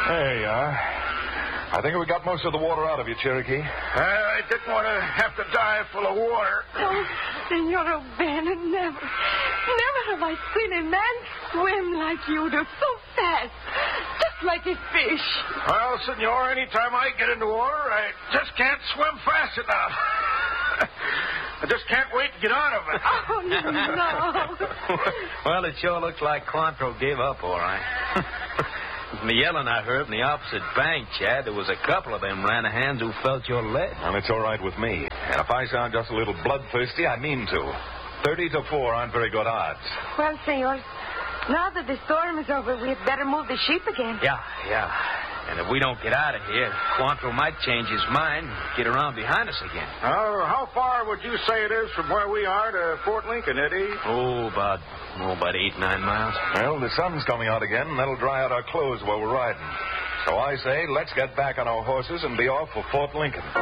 There you are. I think we got most of the water out of you, Cherokee. I didn't want to have to die full of water. Oh, Senor O'Bannon, never have I seen a man swim like you do, so fast, just like a fish. Well, senor, anytime I get into water, I just can't swim fast enough. I just can't wait to get out of it. Oh, no. Well, it sure looks like Cointreau gave up, all right. From the yelling I heard from the opposite bank, Chad, there was a couple of them ran-a-hands who felt your lead. And it's all right with me. And if I sound just a little bloodthirsty, I mean to. 30-4 aren't very good odds. Well, senor, now that the storm is over, we had better move the sheep again. Yeah. And if we don't get out of here, Cointreau might change his mind and get around behind us again. How far would you say it is from where we are to Fort Lincoln, Eddie? About 8-9 miles. Well, the sun's coming out again, and that'll dry out our clothes while we're riding. So I say, let's get back on our horses and be off for Fort Lincoln.